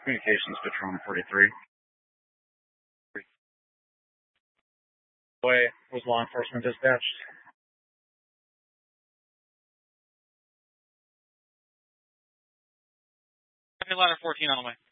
Communications, Patron 43. Way was law enforcement dispatched? Ladder 14 on the way.